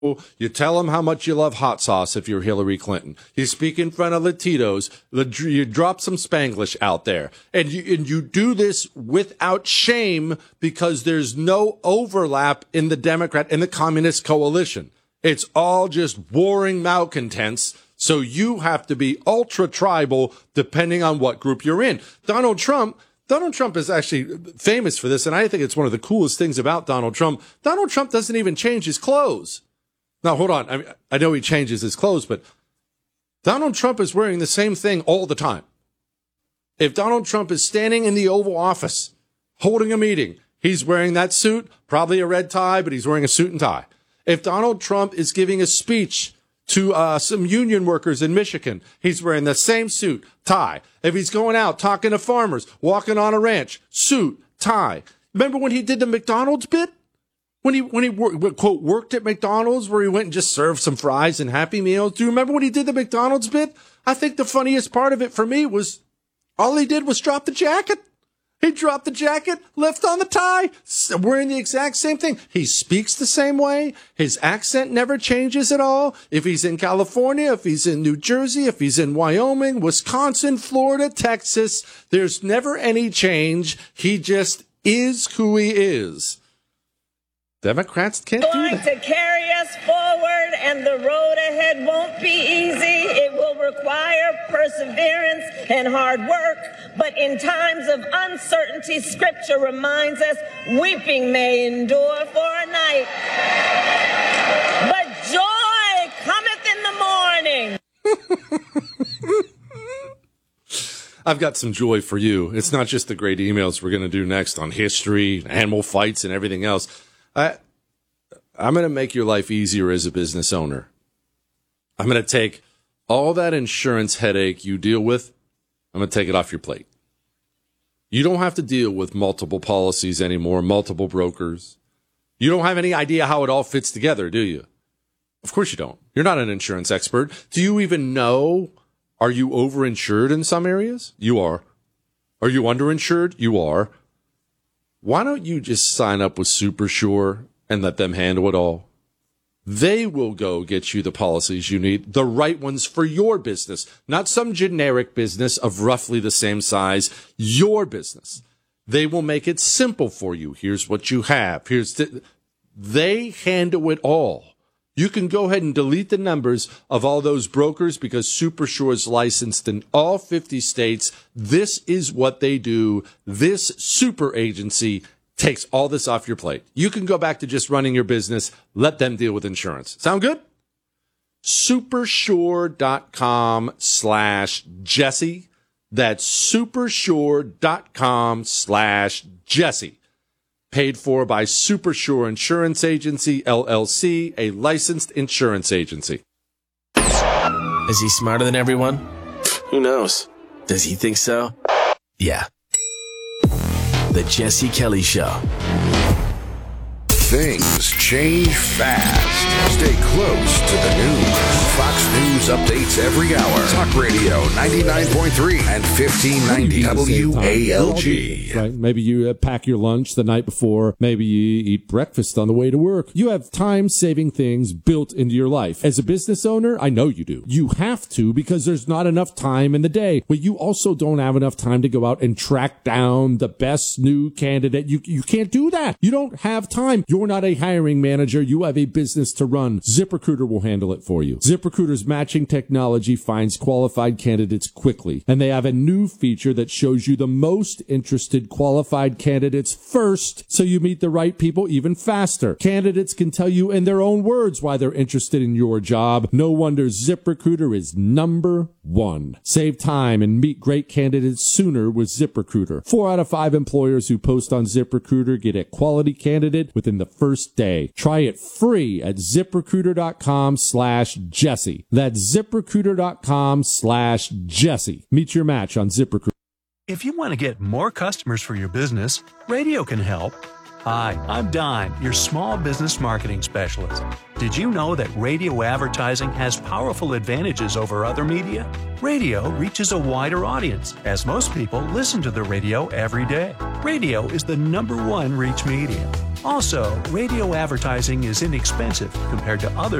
You tell them how much you love hot sauce if you're Hillary Clinton. You speak in front of Latinos. You drop some Spanglish out there. And you do this without shame because there's no overlap in the Democrat and the Communist coalition. It's all just warring malcontents. So you have to be ultra tribal depending on what group you're in. Donald Trump is actually famous for this, and I think it's one of the coolest things about Donald Trump. Donald Trump doesn't even change his clothes. Now, hold on. I know he changes his clothes, but Donald Trump is wearing the same thing all the time. If Donald Trump is standing in the Oval Office holding a meeting, he's wearing that suit, probably a red tie, but he's wearing a suit and tie. If Donald Trump is giving a speech to some union workers in Michigan, he's wearing the same suit, tie. If he's going out talking to farmers, walking on a ranch, suit, tie. Remember when he did the McDonald's bit? When he quote, worked at McDonald's, where he went and just served some fries and Happy Meals. Do you remember when he did the McDonald's bit? I think the funniest part of it for me was all he did was drop the jacket. He dropped the jacket, left on the tie, wearing the exact same thing. He speaks the same way. His accent never changes at all. If he's in California, if he's in New Jersey, if he's in Wyoming, Wisconsin, Florida, Texas, there's never any change. He just is who he is. Democrats can't do that. Going to carry us forward, and the road ahead won't be easy. It will require perseverance and hard work. But in times of uncertainty, Scripture reminds us, weeping may endure for a night, but joy cometh in the morning. I've got some joy for you. It's not just the great emails we're going to do next on history, animal fights, and everything else. I'm going to make your life easier as a business owner. I'm going to take all that insurance headache you deal with, I'm going to take it off your plate. You don't have to deal with multiple policies anymore, multiple brokers. You don't have any idea how it all fits together, do you? Of course you don't. You're not an insurance expert. Do you even know, are you overinsured in some areas? You are. Are you underinsured? You are. Why don't you just sign up with SuperSure and let them handle it all? They will go get you the policies you need, the right ones for your business, not some generic business of roughly the same size, your business. They will make it simple for you. Here's what you have. They handle it all. You can go ahead and delete the numbers of all those brokers because SuperSure is licensed in all 50 states. This is what they do. This super agency takes all this off your plate. You can go back to just running your business. Let them deal with insurance. Sound good? Supersure.com/Jesse. That's supersure.com/Jesse. Paid for by SuperSure Insurance Agency, LLC, a licensed insurance agency. Is he smarter than everyone? Who knows? Does he think so? Yeah. The Jesse Kelly Show. Things change fast. Stay close to the news. Fox News updates every hour. Talk Radio 99.3 and 1590 WALG. Right? Maybe you pack your lunch the night before. Maybe you eat breakfast on the way to work. You have time-saving things built into your life. As a business owner, I know you do. You have to because there's not enough time in the day. But you also don't have enough time to go out and track down the best new candidate. You can't do that. You don't have time. You're not a hiring manager. You have a business to run. ZipRecruiter will handle it for you. ZipRecruiter's matching technology finds qualified candidates quickly. And they have a new feature that shows you the most interested qualified candidates first, so you meet the right people even faster. Candidates can tell you in their own words why they're interested in your job. No wonder ZipRecruiter is number one. Save time and meet great candidates sooner with ZipRecruiter. 4 out of 5 employers who post on ZipRecruiter get a quality candidate within the first day. Try it free at ZipRecruiter.com/Jesse. That's ZipRecruiter.com/Jesse. Meet your match on ZipRecruiter. If you want to get more customers for your business, radio can help. Hi, I'm Don, your small business marketing specialist. Did you know that radio advertising has powerful advantages over other media? Radio reaches a wider audience, as most people listen to the radio every day. Radio is the #1 reach medium. Also, radio advertising is inexpensive compared to other